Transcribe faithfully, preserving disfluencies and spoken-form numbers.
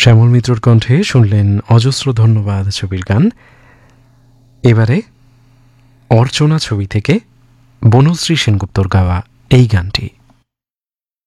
শ্যামল মিত্রর কণ্ঠে শুনলেন অজস্র ধন্যবাদ ছবির গান। এবারে অর্চনা ছবি থেকে বনশ্রী সেনগুপ্তর গাওয়া এই গানটি।